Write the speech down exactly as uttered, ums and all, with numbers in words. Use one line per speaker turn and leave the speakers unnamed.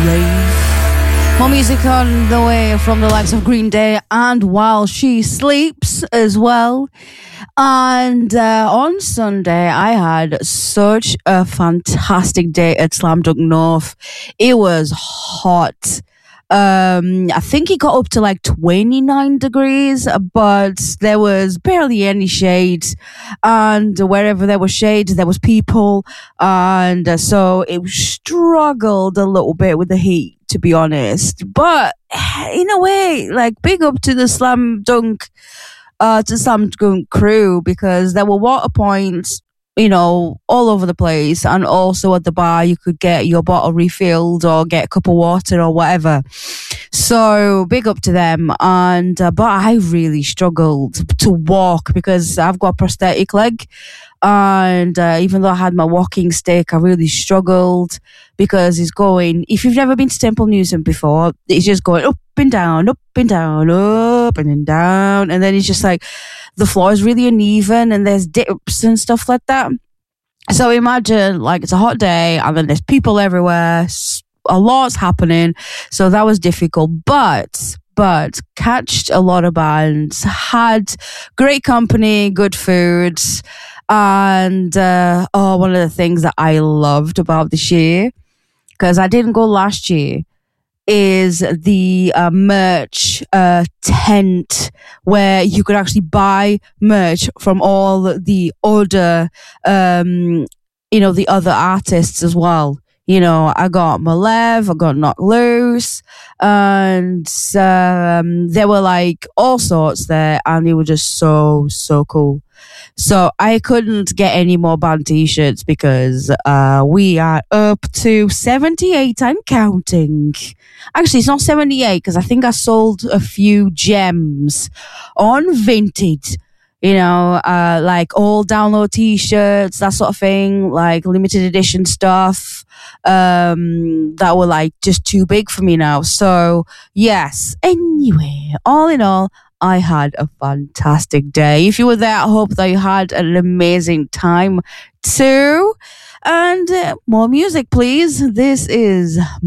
rave. More music on the way from the likes of Green Day and While She Sleeps as well. And uh, on Sunday, I had such a fantastic day at Slam Dunk North. It was hot. Um, I think it got up to like twenty-nine degrees, but there was barely any shade. And wherever there was shade, there was people. And uh, so it struggled a little bit with the heat, to be honest. But in a way, like, big up to the Slam Dunk, uh, to Slam Dunk crew, because there were water points, you know, all over the place. And also at the bar, you could get your bottle refilled or get a cup of water or whatever. So big up to them. And, uh, but I really struggled to walk because I've got a prosthetic leg. And uh, even though I had my walking stick, I really struggled because it's going, if you've never been to Temple Newton before, it's just going up and down, up and down, up and then down. And then it's just like, the floor is really uneven and there's dips and stuff like that. So imagine, like, it's a hot day and then there's people everywhere. A lot's happening. So that was difficult. But, but catched a lot of bands, had great company, good food. And, uh, oh, one of the things that I loved about this year, because I didn't go last year, is the uh, merch uh, tent where you could actually buy merch from all the other, um, you know, the other artists as well. You know, I got Malev, I got Knock Loose, and um, there were like all sorts there, and they were just so, so cool. So I couldn't get any more band t-shirts because uh, we are up to seventy-eight and counting. Actually, it's not seventy-eight because I think I sold a few gems on Vinted. You know, uh, like all download t-shirts, that sort of thing, like limited edition stuff um, that were like just too big for me now. So yes, anyway, all in all, I had a fantastic day. If you were there, I hope that you had an amazing time too. And uh, more music, please. This is